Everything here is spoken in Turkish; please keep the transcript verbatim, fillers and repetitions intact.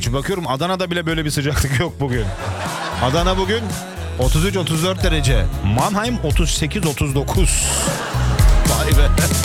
Gerçi bakıyorum Adana'da bile böyle bir sıcaklık yok bugün. Adana bugün otuz üç otuz dört derece. Mannheim otuz sekiz otuz dokuz. Vay be.